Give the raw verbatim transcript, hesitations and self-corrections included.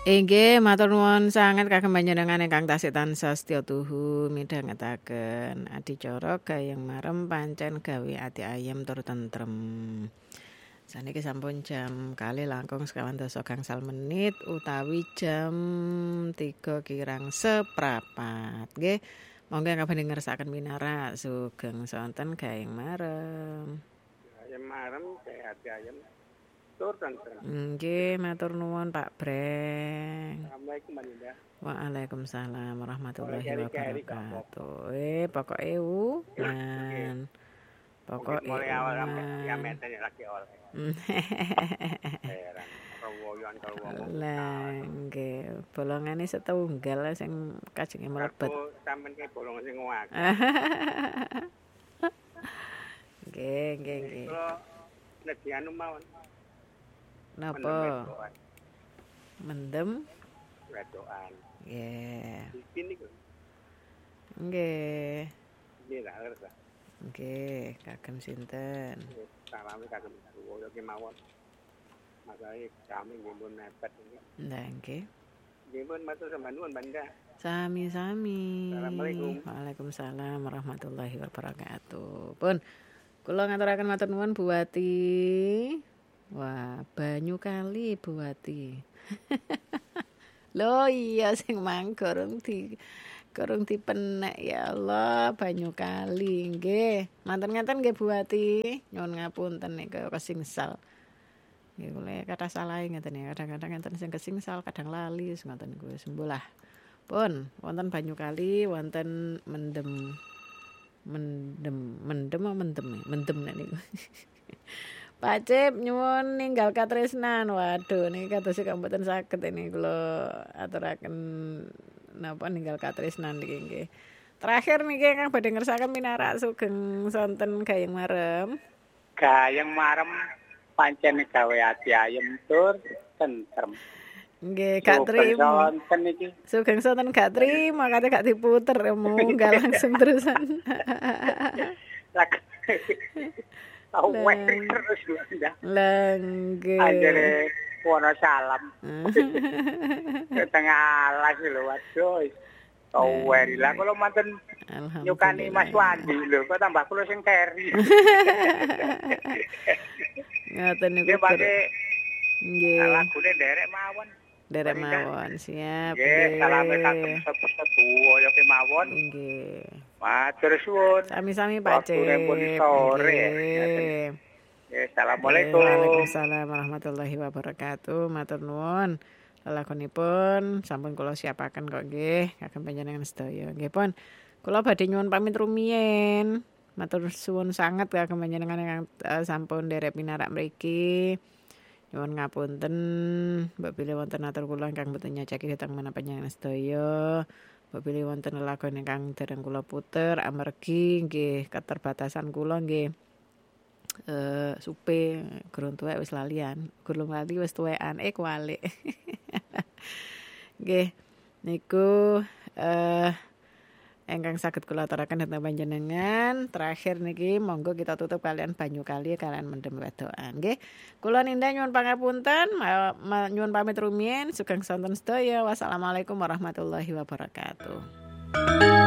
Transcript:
Inggih matur nuwun sanget kagem panjenengan ingkang tasih tansah setya tuhu midhangetaken adicara gayeng marem pancen gawe ati ayem tur tentrem. Saniki sampun jam kalih langkung sekawan dasa gangsal menit utawi jam tiga kirang seprapat. Nggih, monggo ingkang badhe ngersakaken winara sugeng sonten gayeng marem. Gayeng marem gawe ati ayem. Tur tentrem. Nggih, matur nuwun Pak Breng. Assalamualaikum Mbak Linda. Waalaikumsalam warahmatullahi wabarakatuh. Eh, pokoke ewu lan pokoke mulai awal sampai ya meten lagi oleh. Heran, rowoyan karo wong. Lah, nggih, bolongane setunggal sing kajenge mlebet. Aku sampean ki bolongan sing akeh. Nggih, nggih, nggih. Kula nedhi anu mawon. Napa? Mendem wedokan. Nggih. Iki niku. Nggih. Nggih lah ngerti. Nggih, kagem sinten? Salame kagem kulo ki mawon. Masake kami nggih pun nepet iki. Lah nggih. Nggih pun matur sembah nuwun Banda. Sami-sami. Assalamualaikum. Waalaikumsalam warahmatullahi wabarakatuh. Pun kula ngaturaken matur nuwun Bu Wati. Wah, banyu kali Bu Wati. Loh iya sing mangkurung di kurung dipenek ya Allah banyu kali nggih. Manten-manten nggih Bu Wati. Nyuwun ngapunten nek kesingsal. Nggih kula kata salahe ngeten ya. Kadang-kadang enten sing kesingsal, kadang lali wis ngoten niku wis sembuh lah. Pun wonten banyu kali, wonten mendem. Mendem, mendem apa mendem? Mendem nek niku. Pak Cip nyuwun ninggal katresnan. Waduh niki kados kok mboten saged ini kula aturaken napa ninggal katresnan niki nggih. Terakhir niki Kang badhe ngersakaken minara sugeng sonten gayeng marem. Gayeng marem pancen gawe ati ayem tur tentrem. Nggih, gak trimo. Sonten iki. Sugeng sonten gak trimo, kate gak diputer munggah langsung terusan. Awek terus ndak. Lenggih. Anjere Wonosalam. Tengah alas lho waduh. Awek lah kalau manten nyukani Mas Wandi lho kok tambah kula sing keri. Ngoten niku. Nggih. Lagune nderek mawon. Derek mawon, siap. Nggih, salame kagem sepuh ya kemawon. Nggih. Matur suwun. Sami-sami Pak Cip. Nggih. Assalamualaikum. Waalaikumsalam warahmatullahi wabarakatuh. Matur nuwun. Lelakonipun sampun kula siapaken kok nggih kagem panjenengan sedaya. Nggih pun kula badhe nyuwun pamit rumiyin. Matur suwun sanget kagem panjenengan ingkang uh, sampun nderek pinarak mriki. Nyuwun ngapunten, mbok bilih wonten atur kula ingkang mboten nyacaki dhateng menapa panjenengan sedaya. Mbok bilih wonten lelagon ingkang dereng kula puter amargi nggih keterbatasan kula nggih. Eh supe gurung tuwek wis lalian, gurung lali wis tuwekan eh kualik. Nggih, niku eh ingkang saged kula aturaken dhateng panjenengan. Terakhir niki monggo kita tutup kalian banyu kali kalian mendem wedokan nggih. Kula ninda nyuwun pangapunten, nyuwun pamit rumiyin sugeng sonten sedaya. Wassalamualaikum warahmatullahi wabarakatuh.